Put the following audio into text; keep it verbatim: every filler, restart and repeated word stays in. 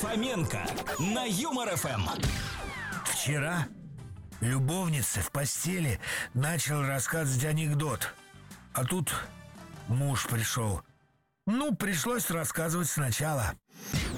Фоменко на Юмор эф эм. Вчера любовнице в постели начал рассказывать анекдот. А тут муж пришел. Ну, пришлось рассказывать сначала.